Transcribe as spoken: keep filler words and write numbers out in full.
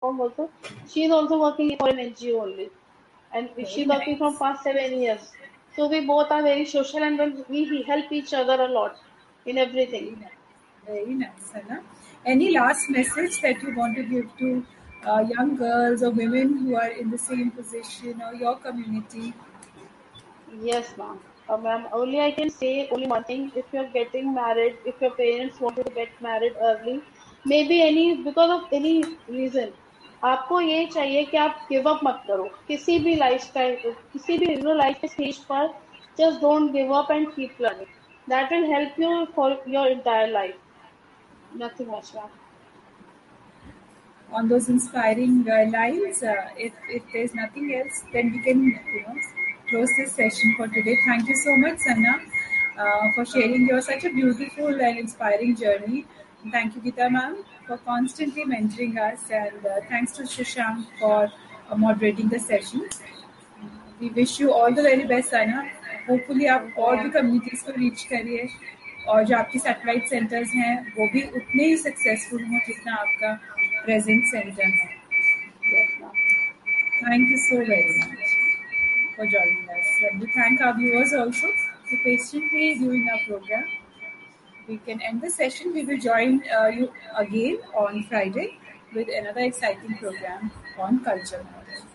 com also. She's also working for an N G O only, and Very she's working from nice. past seven years. So we both are very social, and then we help each other a lot in everything. Very nice. Very nice, Anna. Any last message that you want to give to uh, young girls or women who are in the same position or your community? Yes, ma'am. Uh, ma'am, only I can say only one thing. If you're getting married, if your parents want you to get married early, maybe any because of any reason, आपको ये चाहिए कि आप give up मत करो किसी भी life time किसी भी यू नो लाइफ के स्टेज पर just don't give up and keep learning. That will help you for your entire life. Nothing much, ma'am. On those inspiring uh, lines, uh, if, if there's nothing else, then we can you know close this session for today. Thank you so much, Sana, uh, for sharing your such a beautiful and inspiring journey. And thank you, Gita ma'am, for constantly mentoring us, and uh, thanks to Shashank for uh, moderating the session. We wish you all the very best, Sana. Hopefully आप Thank you, और भी ma'am. communities को reach करिए और जो आपके satellite centers हैं वो भी उतने ही successful हों जितना आपका present center है. Yes, ma'am. Thank you so very much for joining us. And we thank our viewers also for patiently viewing our program. We can end the session. We will join uh, you again on Friday with another exciting program on culture.